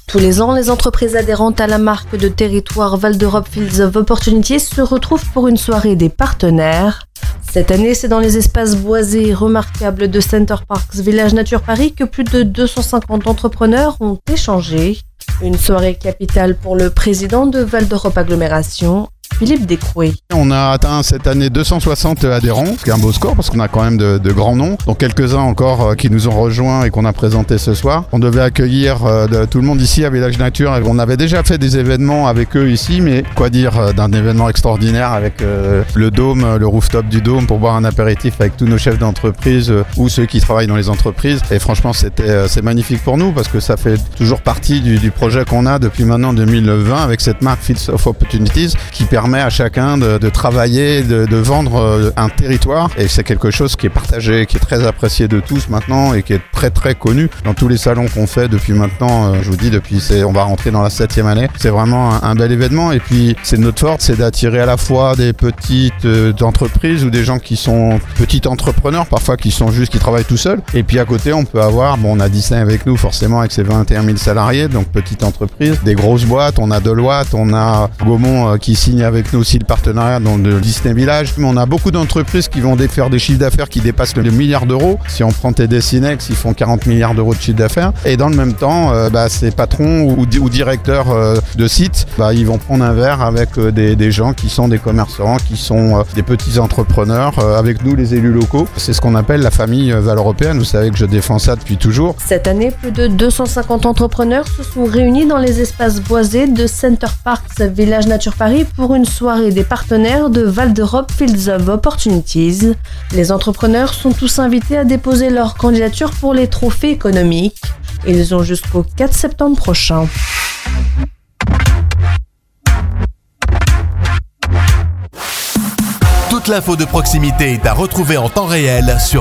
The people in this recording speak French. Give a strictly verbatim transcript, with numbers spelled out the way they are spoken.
Tous les ans, les entreprises adhérentes à la marque de territoire Val d'Europe Fields of Opportunity se retrouvent pour une soirée des partenaires. Cette année, c'est dans les espaces boisés et remarquables de Center Parcs Village Nature Paris que plus de deux cent cinquante entrepreneurs ont échangé. Une soirée capitale pour le président de Val d'Europe Agglomération, Philippe Descrouet. On a atteint cette année deux cent soixante adhérents, ce qui est un beau score parce qu'on a quand même de, de grands noms, dont quelques-uns encore qui nous ont rejoints et qu'on a présenté ce soir. On devait accueillir de, tout le monde ici à Village Nature. On avait déjà fait des événements avec eux ici, mais quoi dire d'un événement extraordinaire avec euh, le dôme, le rooftop du dôme pour boire un apéritif avec tous nos chefs d'entreprise euh, ou ceux qui travaillent dans les entreprises. Et franchement, c'était, euh, c'est magnifique pour nous parce que ça fait toujours partie du, du projet qu'on a depuis maintenant deux mille vingt avec cette marque Fields of Opportunities qui permet à chacun de, de travailler, de, de vendre un territoire, et c'est quelque chose qui est partagé, qui est très apprécié de tous maintenant et qui est très très connu dans tous les salons qu'on fait depuis maintenant, je vous dis depuis c'est, on va rentrer dans la septième année. C'est vraiment un, un bel événement et puis c'est notre force, c'est d'attirer à la fois des petites euh, entreprises ou des gens qui sont petits entrepreneurs parfois qui sont juste qui travaillent tout seuls, et puis à côté on peut avoir, bon on a Disney avec nous forcément avec ses vingt et un mille salariés, donc petite entreprise, des grosses boîtes, on a Deloitte, on a Gaumont euh, qui signe avec nous aussi le partenariat dans le Disney Village. Mais on a beaucoup d'entreprises qui vont faire des chiffres d'affaires qui dépassent le milliard d'euros. Si on prend T D Cinex, ils font quarante milliards d'euros de chiffre d'affaires. Et dans le même temps, euh, bah, ces patrons ou, ou directeurs euh, de sites, bah, ils vont prendre un verre avec euh, des, des gens qui sont des commerçants, qui sont euh, des petits entrepreneurs, euh, avec nous les élus locaux. C'est ce qu'on appelle la famille euh, Val Européenne. Vous savez que je défends ça depuis toujours. Cette année, plus de deux cent cinquante entrepreneurs se sont réunis dans les espaces boisés de Center Parcs Village Nature Paris pour une soirée des partenaires de Val d'Europe Fields of Opportunities. Les entrepreneurs sont tous invités à déposer leur candidature pour les trophées économiques. Ils ont jusqu'au quatre septembre prochain. Toute l'info de proximité est à retrouver en temps réel sur